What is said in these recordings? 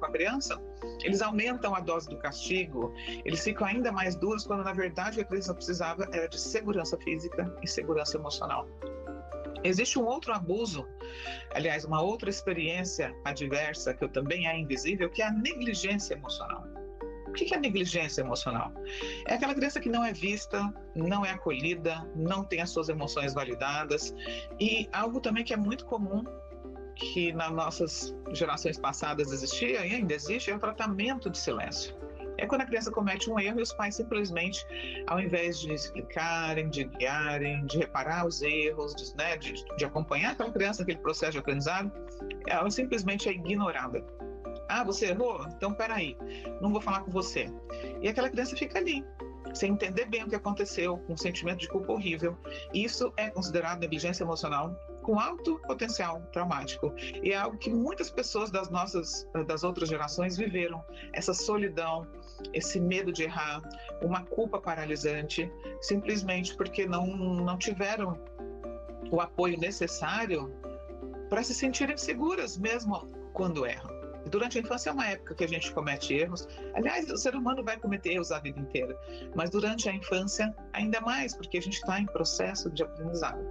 a criança, eles aumentam a dose do castigo, eles ficam ainda mais duros, quando na verdade a criança precisava era de segurança física e segurança emocional. Existe um outro abuso, aliás, uma outra experiência adversa, que também é invisível, que é a negligência emocional. O que é a negligência emocional? É aquela criança que não é vista, não é acolhida, não tem as suas emoções validadas, e algo também que é muito comum, que nas nossas gerações passadas existia e ainda existe, é o tratamento de silêncio. É quando a criança comete um erro e os pais simplesmente, ao invés de explicarem, de guiarem, de reparar os erros, de acompanhar aquela criança naquele processo de aprendizado, ela simplesmente é ignorada. Ah, você errou? Então peraí, não vou falar com você. E aquela criança fica ali, sem entender bem o que aconteceu, com um sentimento de culpa horrível. Isso é considerado negligência emocional com alto potencial traumático. E é algo que muitas pessoas das outras gerações viveram. Essa solidão, esse medo de errar, uma culpa paralisante, simplesmente porque não tiveram o apoio necessário para se sentirem seguras mesmo quando erram. Durante a infância é uma época que a gente comete erros. Aliás, o ser humano vai cometer erros a vida inteira, mas durante a infância ainda mais, porque a gente está em processo de aprendizado.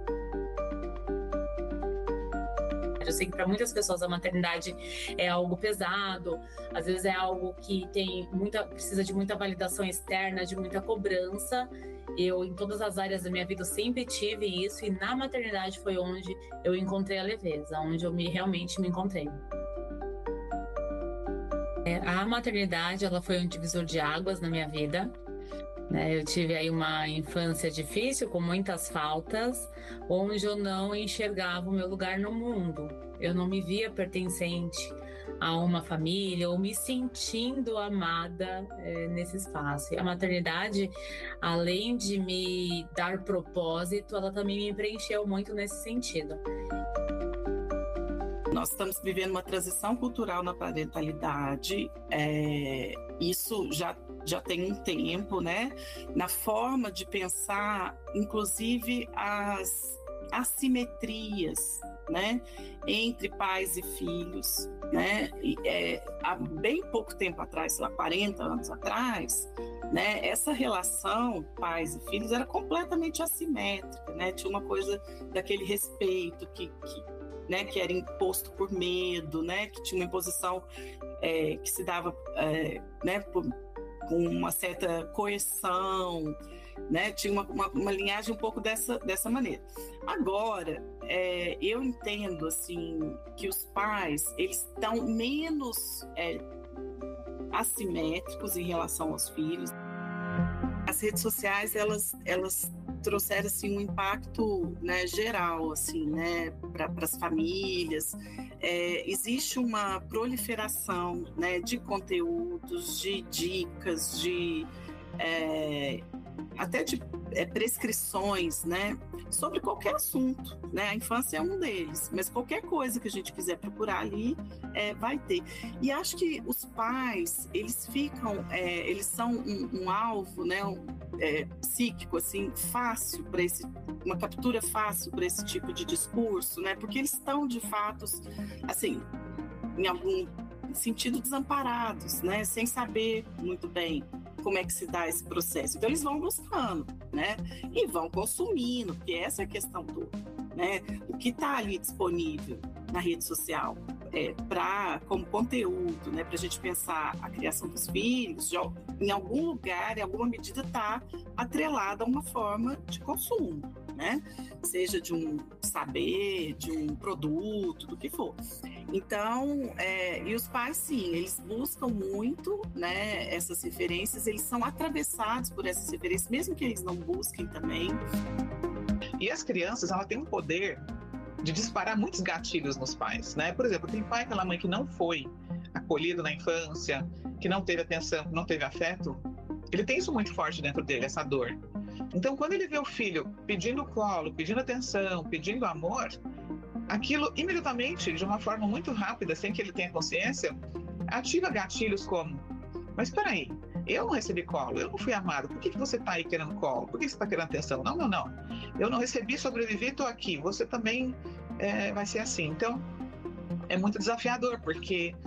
Eu sei que para muitas pessoas a maternidade é algo pesado, às vezes é algo que precisa de muita validação externa, de muita cobrança. Eu, em todas as áreas da minha vida, sempre tive isso, e na maternidade foi onde eu encontrei a leveza, onde eu realmente me encontrei. A maternidade, ela foi um divisor de águas na minha vida. Eu tive aí uma infância difícil, com muitas faltas, onde eu não enxergava o meu lugar no mundo. Eu não me via pertencente a uma família ou me sentindo amada nesse espaço. E a maternidade, além de me dar propósito, ela também me preencheu muito nesse sentido. Nós estamos vivendo uma transição cultural na parentalidade, isso já tem um tempo, né? Na forma de pensar, inclusive as assimetrias, né? Entre pais e filhos, né? Há bem pouco tempo atrás, sei lá, 40 anos atrás, né? Essa relação pais e filhos era completamente assimétrica, né? Tinha uma coisa daquele respeito que era imposto por medo, né? Que tinha uma imposição que se dava com uma certa coerção, né? Tinha uma linhagem um pouco dessa maneira. Agora, eu entendo assim, que os pais eles estão menos assimétricos em relação aos filhos. As redes sociais, elas trouxeram assim, um impacto, né, geral assim, né, para as famílias. Existe uma proliferação, né, de conteúdos, de dicas, até de prescrições, né, sobre qualquer assunto, né? A infância é um deles, mas qualquer coisa que a gente quiser procurar ali vai ter. E acho que os pais, eles são um alvo, né, psíquico, assim, fácil para uma captura fácil para esse tipo de discurso, né? Porque eles estão, de fato, assim, em algum sentido desamparados, né? Sem saber muito bem como é que se dá esse processo. Então eles vão buscando, né? E vão consumindo, porque essa é a questão toda, né? O que está ali disponível na rede social como conteúdo, né, para a gente pensar a criação dos filhos, em algum lugar, em alguma medida, está atrelada a uma forma de consumo, né? Seja de um saber, de um produto, do que for. Então, e os pais, sim, eles buscam muito, né, essas referências, eles são atravessados por essas referências, mesmo que eles não busquem também. E as crianças, ela tem um poder de disparar muitos gatilhos nos pais, né? Por exemplo, tem pai, aquela mãe que não foi acolhido na infância, que não teve atenção, que não teve afeto, ele tem isso muito forte dentro dele, essa dor. Então, quando ele vê o filho pedindo colo, pedindo atenção, pedindo amor, aquilo imediatamente, de uma forma muito rápida, sem que ele tenha consciência, ativa gatilhos como: mas espera aí, eu não recebi colo, eu não fui amado, por que você está aí querendo colo? Por que você está querendo atenção? Não, eu não recebi, sobrevivi, estou aqui, você também vai ser assim. Então, é muito desafiador, porque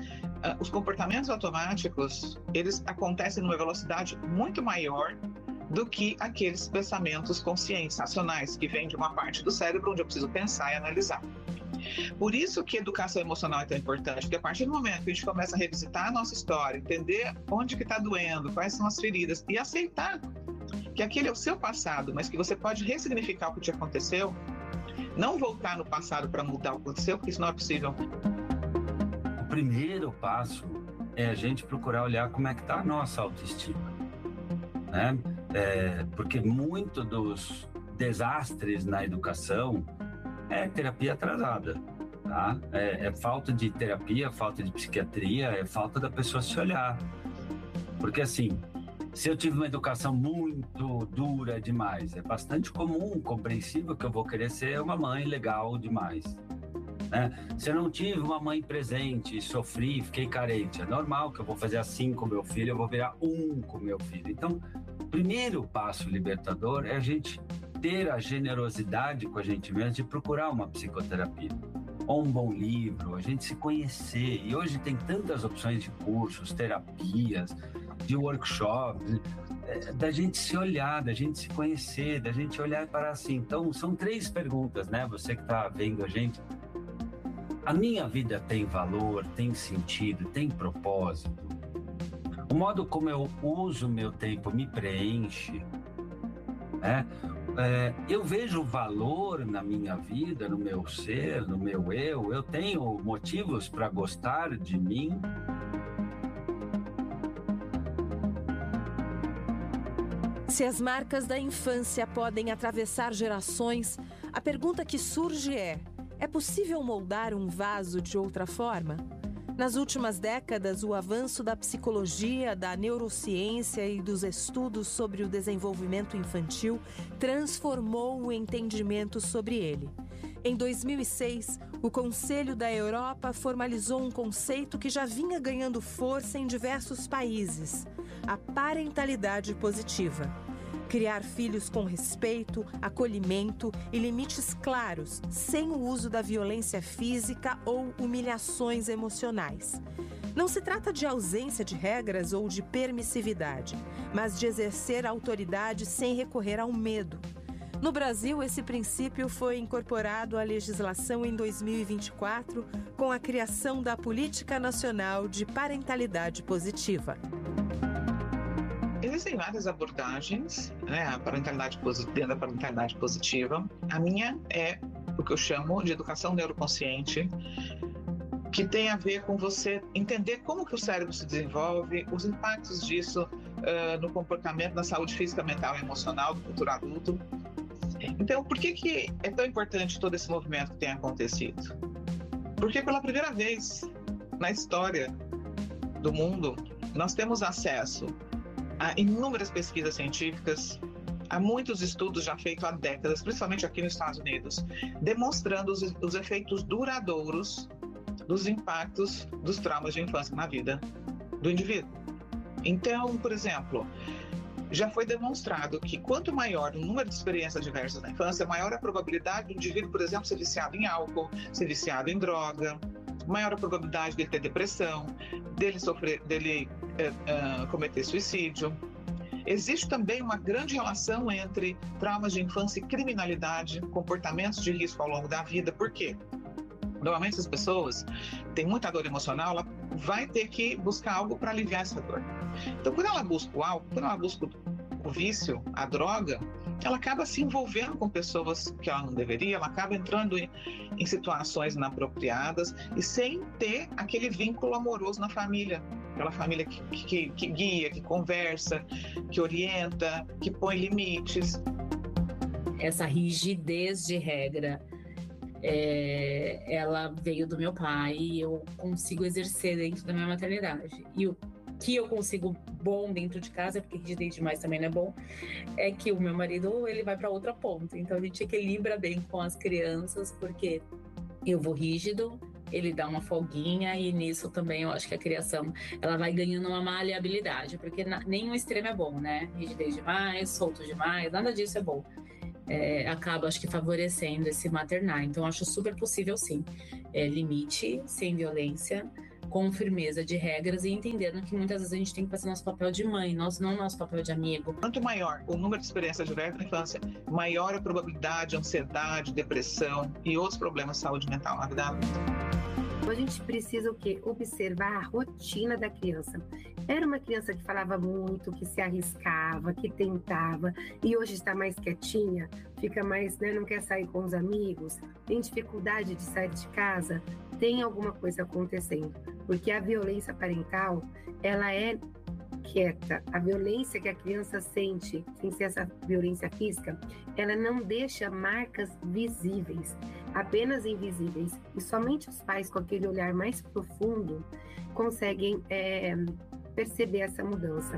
os comportamentos automáticos, eles acontecem numa velocidade muito maior do que aqueles pensamentos conscientes, racionais, que vêm de uma parte do cérebro onde eu preciso pensar e analisar. Por isso que educação emocional é tão importante, porque a partir do momento que a gente começa a revisitar a nossa história, entender onde que está doendo, quais são as feridas, e aceitar que aquele é o seu passado, mas que você pode ressignificar o que te aconteceu, não voltar no passado para mudar o que aconteceu, porque isso não é possível. O primeiro passo é a gente procurar olhar como é que está a nossa autoestima, né? Porque muito dos desastres na educação é terapia atrasada, tá? É falta de terapia, falta de psiquiatria, é falta da pessoa se olhar. Porque assim, se eu tive uma educação muito dura demais, é bastante comum, compreensível que eu vou querer ser uma mãe legal demais, né? Se eu não tive uma mãe presente, sofri, fiquei carente, é normal que eu vou fazer assim com meu filho, eu vou virar um com meu filho. Então, o primeiro passo libertador é a gente ter a generosidade com a gente mesmo de procurar uma psicoterapia ou um bom livro, a gente se conhecer. E hoje tem tantas opções de cursos, terapias, de workshops, da gente se olhar, da gente se conhecer, da gente olhar para assim. Então, são 3 perguntas, né? Você que está vendo a gente. A minha vida tem valor, tem sentido, tem propósito? O modo como eu uso o meu tempo me preenche, né? Eu vejo valor na minha vida, no meu ser, no meu eu tenho motivos para gostar de mim. Se as marcas da infância podem atravessar gerações, a pergunta que surge é possível moldar um vaso de outra forma? Nas últimas décadas, o avanço da psicologia, da neurociência e dos estudos sobre o desenvolvimento infantil transformou o entendimento sobre ele. Em 2006, o Conselho da Europa formalizou um conceito que já vinha ganhando força em diversos países: a parentalidade positiva. Criar filhos com respeito, acolhimento e limites claros, sem o uso da violência física ou humilhações emocionais. Não se trata de ausência de regras ou de permissividade, mas de exercer autoridade sem recorrer ao medo. No Brasil, esse princípio foi incorporado à legislação em 2024 com a criação da Política Nacional de Parentalidade Positiva. Existem várias abordagens, né, dentro da parentalidade positiva. A minha é o que eu chamo de educação neuroconsciente, que tem a ver com você entender como que o cérebro se desenvolve, os impactos disso no comportamento, na saúde física, mental e emocional do futuro adulto. Então, por que é tão importante todo esse movimento que tem acontecido? Porque pela primeira vez na história do mundo, nós temos acesso a inúmeras pesquisas científicas, há muitos estudos já feitos há décadas, principalmente aqui nos Estados Unidos, demonstrando os efeitos duradouros dos impactos dos traumas de infância na vida do indivíduo. Então, por exemplo, já foi demonstrado que quanto maior o número de experiências diversas na infância, maior a probabilidade do indivíduo, por exemplo, ser viciado em álcool, ser viciado em droga, maior a probabilidade dele ter depressão, dele cometer suicídio. Existe também uma grande relação entre traumas de infância e criminalidade, comportamentos de risco ao longo da vida. Por quê? Normalmente as pessoas têm muita dor emocional, ela vai ter que buscar algo para aliviar essa dor. Então, quando ela busca o álcool, quando ela busca o vício, a droga, ela acaba se envolvendo com pessoas que ela não deveria, ela acaba entrando em situações inapropriadas e sem ter aquele vínculo amoroso na família. Aquela família que guia, que conversa, que orienta, que põe limites. Essa rigidez de regra, ela veio do meu pai e eu consigo exercer dentro da minha maternidade. E o que eu consigo bom dentro de casa, porque rigidez demais também não é bom, é que o meu marido, ele vai para outra ponta. Então a gente equilibra bem com as crianças, porque eu vou rígido, ele dá uma folguinha, e nisso também eu acho que a criação, ela vai ganhando uma maleabilidade, porque nenhum extremo é bom, né? Rigidez demais, solto demais, nada disso é bom. Acaba, acho que, favorecendo esse maternar. Então, acho super possível, sim. Limite, sem violência, com firmeza de regras e entendendo que muitas vezes a gente tem que fazer nosso papel de mãe, não nosso papel de amigo. Quanto maior o número de experiências de na infância, maior a probabilidade de ansiedade, depressão e outros problemas de saúde mental na vida adulta. A gente precisa o quê? Observar a rotina da criança. Era uma criança que falava muito, que se arriscava, que tentava, e hoje está mais quietinha, fica mais, né, não quer sair com os amigos, tem dificuldade de sair de casa, tem alguma coisa acontecendo. Porque a violência parental, ela é quieta. A violência que a criança sente, sem ser essa violência física, ela não deixa marcas visíveis, apenas invisíveis. E somente os pais, com aquele olhar mais profundo, conseguem perceber essa mudança.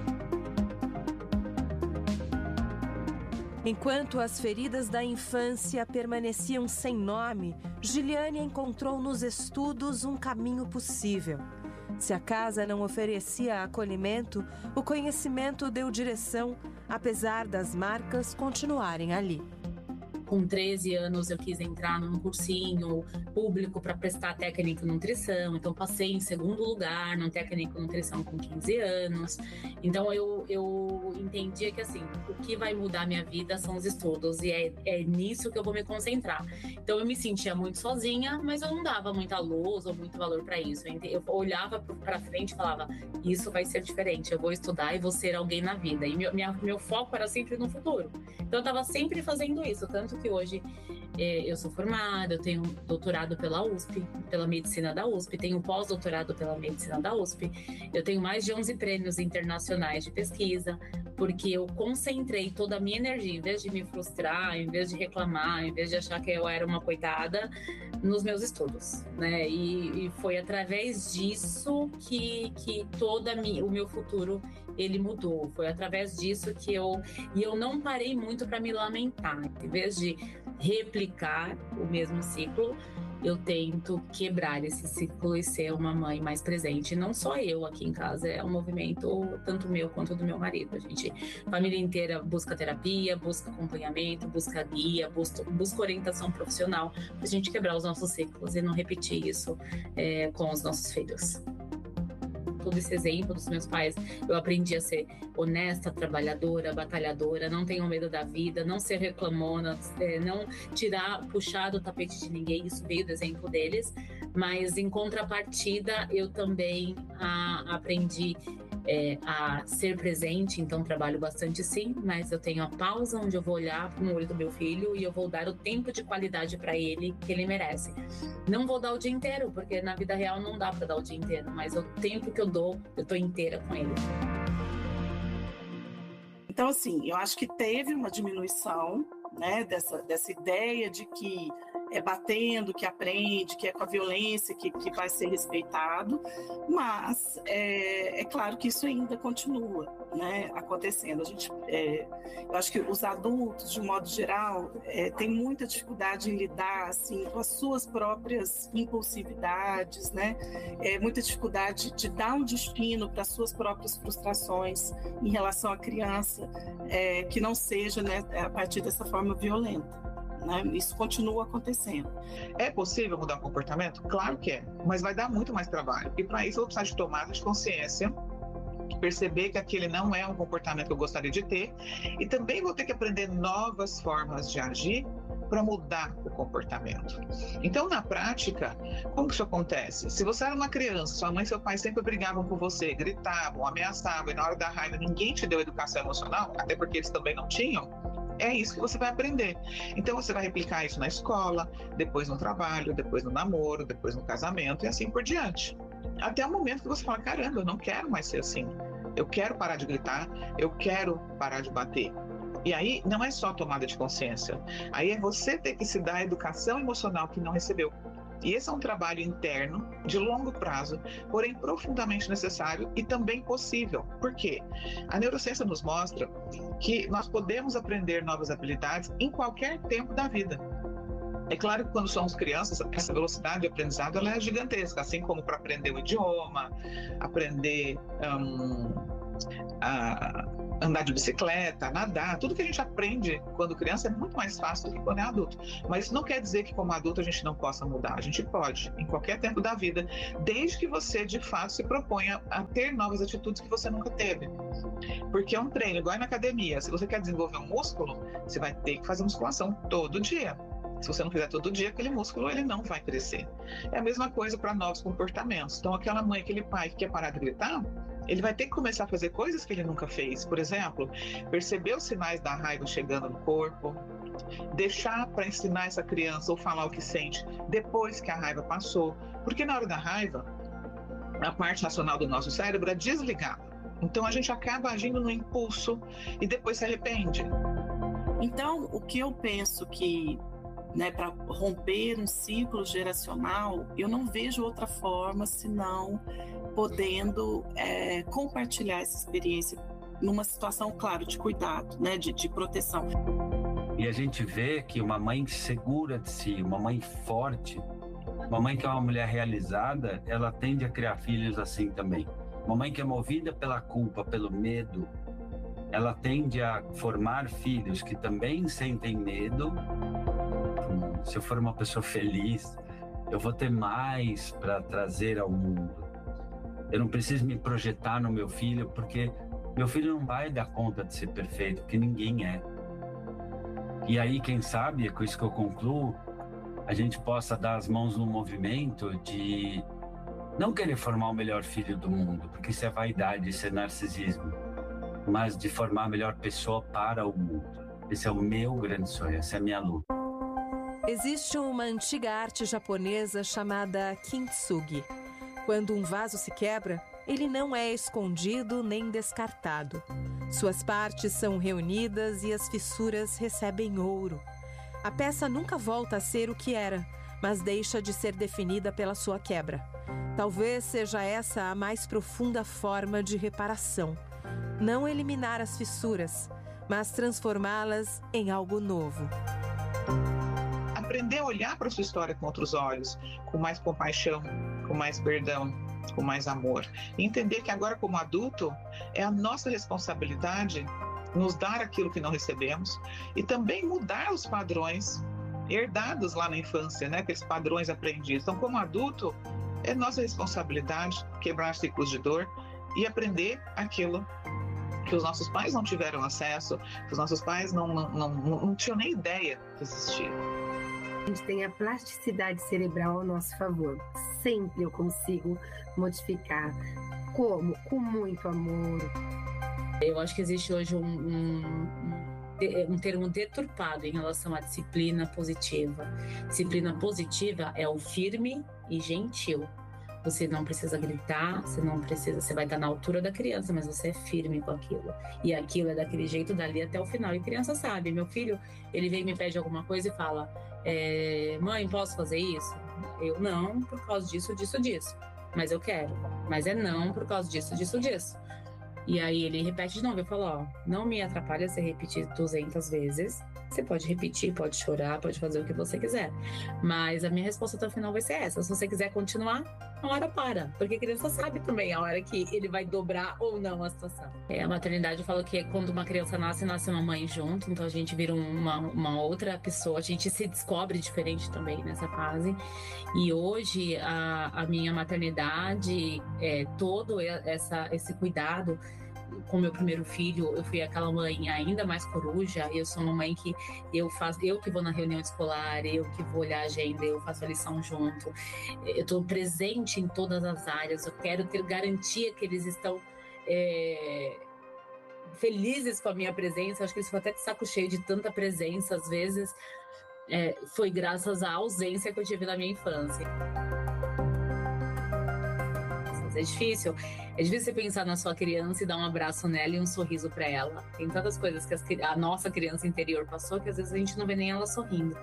Enquanto as feridas da infância permaneciam sem nome, Giliane encontrou nos estudos um caminho possível. Se a casa não oferecia acolhimento, o conhecimento deu direção, apesar das marcas continuarem ali. Com 13 anos eu quis entrar num cursinho público para prestar técnico em nutrição, então passei em segundo lugar no técnico em nutrição com 15 anos. Então eu entendia que assim, o que vai mudar minha vida são os estudos e é nisso que eu vou me concentrar. Então eu me sentia muito sozinha, mas eu não dava muita luz ou muito valor para isso. Eu olhava para frente e falava, isso vai ser diferente, eu vou estudar e vou ser alguém na vida. E meu foco era sempre no futuro. Então eu estava sempre fazendo isso, tanto que hoje eu sou formada, eu tenho doutorado pela USP, pela medicina da USP, tenho pós-doutorado pela medicina da USP, eu tenho mais de 11 prêmios internacionais de pesquisa, porque eu concentrei toda a minha energia, em vez de me frustrar, em vez de reclamar, em vez de achar que eu era uma coitada, nos meus estudos, né? E foi através disso que todo o meu futuro ele mudou. Foi através disso que eu não parei muito para me lamentar. Em vez de replicar o mesmo ciclo, eu tento quebrar esse ciclo e ser uma mãe mais presente. Não só eu aqui em casa, é um movimento tanto meu quanto do meu marido. A família inteira busca terapia, busca acompanhamento, busca guia, busca orientação profissional para a gente quebrar os nossos ciclos e não repetir isso com os nossos filhos. Todo esse exemplo dos meus pais, eu aprendi a ser honesta, trabalhadora, batalhadora, não tenho medo da vida, não ser reclamona, não puxar do tapete de ninguém, isso veio do exemplo deles, mas em contrapartida eu também aprendi a ser presente, então trabalho bastante sim, mas eu tenho a pausa onde eu vou olhar no olho do meu filho e eu vou dar o tempo de qualidade para ele que ele merece. Não vou dar o dia inteiro, porque na vida real não dá para dar o dia inteiro, mas o tempo que eu dou, eu tô inteira com ele. Então, assim, eu acho que teve uma diminuição, né, dessa ideia de que é batendo, que aprende, que é com a violência que vai ser respeitado, mas é claro que isso ainda continua, né, acontecendo. Eu acho que os adultos, de um modo geral, têm muita dificuldade em lidar assim, com as suas próprias impulsividades, né, muita dificuldade de dar um destino para as suas próprias frustrações em relação à criança, que não seja, né, a partir dessa forma violenta. Né? Isso continua acontecendo. É possível mudar o comportamento? Claro que é, mas vai dar muito mais trabalho. E para isso eu vou precisar de tomada de consciência, perceber que aquele não é um comportamento que eu gostaria de ter, e também vou ter que aprender novas formas de agir para mudar o comportamento. Então, na prática, como que isso acontece? Se você era uma criança, sua mãe e seu pai sempre brigavam com você, gritavam, ameaçavam, e na hora da raiva ninguém te deu educação emocional, até porque eles também não tinham, é isso que você vai aprender. Então você vai replicar isso na escola, depois no trabalho, depois no namoro, depois no casamento e assim por diante. Até o momento que você fala, caramba, eu não quero mais ser assim. Eu quero parar de gritar, eu quero parar de bater. E aí não é só tomada de consciência. Aí é você ter que se dar a educação emocional que não recebeu. E esse é um trabalho interno, de longo prazo, porém profundamente necessário e também possível. Por quê? A neurociência nos mostra que nós podemos aprender novas habilidades em qualquer tempo da vida. É claro que quando somos crianças, essa velocidade de aprendizado ela é gigantesca, assim como para aprender o idioma, aprender a andar de bicicleta, nadar, tudo que a gente aprende quando criança é muito mais fácil do que quando é adulto. Mas isso não quer dizer que como adulto a gente não possa mudar. A gente pode, em qualquer tempo da vida, desde que você de fato se proponha a ter novas atitudes que você nunca teve. Porque é um treino, igual na academia. Se você quer desenvolver um músculo, você vai ter que fazer musculação todo dia. Se você não fizer todo dia, aquele músculo ele não vai crescer. É a mesma coisa para novos comportamentos. Então, aquela mãe, aquele pai que quer parar de gritar, ele vai ter que começar a fazer coisas que ele nunca fez. Por exemplo, perceber os sinais da raiva chegando no corpo, deixar para ensinar essa criança ou falar o que sente depois que a raiva passou. Porque na hora da raiva, a parte racional do nosso cérebro é desligada. Então a gente acaba agindo no impulso e depois se arrepende. Então, o que eu penso que, para romper um ciclo geracional, eu não vejo outra forma senão podendo compartilhar essa experiência numa situação, claro, de cuidado, de proteção. E a gente vê que uma mãe segura de si, uma mãe forte, uma mãe que é uma mulher realizada, ela tende a criar filhos assim também. Uma mãe que é movida pela culpa, pelo medo, ela tende a formar filhos que também sentem medo. Se eu for uma pessoa feliz, eu vou ter mais para trazer ao mundo. Eu não preciso me projetar no meu filho, porque meu filho não vai dar conta de ser perfeito, porque ninguém é. E aí, quem sabe, é com isso que eu concluo, a gente possa dar as mãos no movimento de não querer formar o melhor filho do mundo, porque isso é vaidade, isso é narcisismo, mas de formar a melhor pessoa para o mundo. Esse é o meu grande sonho, essa é a minha luta. Existe uma antiga arte japonesa chamada kintsugi. Quando um vaso se quebra, ele não é escondido nem descartado. Suas partes são reunidas e as fissuras recebem ouro. A peça nunca volta a ser o que era, mas deixa de ser definida pela sua quebra. Talvez seja essa a mais profunda forma de reparação. Não eliminar as fissuras, mas transformá-las em algo novo. Aprender a olhar para a sua história com outros olhos, com mais compaixão, com mais perdão, com mais amor. E entender que agora, como adulto, é a nossa responsabilidade nos dar aquilo que não recebemos e também mudar os padrões herdados lá na infância, aqueles padrões aprendidos. Então, como adulto, é nossa responsabilidade quebrar ciclos de dor e aprender aquilo que os nossos pais não tiveram acesso, que os nossos pais não tinham nem ideia que existia. A gente tem a plasticidade cerebral ao nosso favor. Sempre eu consigo modificar. Como? Com muito amor. Eu acho que existe hoje um termo deturpado em relação à disciplina positiva. Disciplina positiva é o firme e gentil. Você não precisa gritar, você vai estar na altura da criança, mas você é firme com aquilo. E aquilo é daquele jeito dali até o final. E a criança sabe, meu filho, ele vem e me pede alguma coisa e fala, mãe, posso fazer isso? Eu, não, por causa disso. Mas eu quero. Mas é não, por causa disso. E aí ele repete de novo, eu falo, não me atrapalha você repetir 200 vezes. Você pode repetir, pode chorar, pode fazer o que você quiser. Mas a minha resposta até o final vai ser essa. Se você quiser continuar, a hora para. Porque a criança sabe também a hora que ele vai dobrar ou não a situação. A maternidade, eu falo que quando uma criança nasce uma mãe junto. Então a gente vira uma outra pessoa. A gente se descobre diferente também nessa fase. E hoje a minha maternidade, todo esse cuidado com meu primeiro filho, eu fui aquela mãe ainda mais coruja. Eu sou uma mãe que eu que vou na reunião escolar, eu que vou olhar a agenda, eu faço a lição junto. Eu estou presente em todas as áreas. Eu quero ter garantia que eles estão felizes com a minha presença. Acho que eles ficam até de saco cheio de tanta presença. Às vezes foi graças à ausência que eu tive na minha infância. É difícil você pensar na sua criança e dar um abraço nela e um sorriso para ela. Tem tantas coisas que a nossa criança interior passou que às vezes a gente não vê nem ela sorrindo.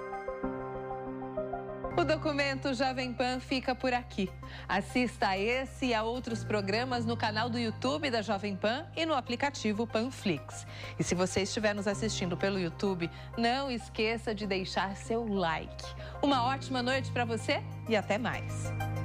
O documento Jovem Pan fica por aqui. Assista a esse e a outros programas no canal do YouTube da Jovem Pan e no aplicativo Panflix. E se você estiver nos assistindo pelo YouTube, não esqueça de deixar seu like. Uma ótima noite para você e até mais.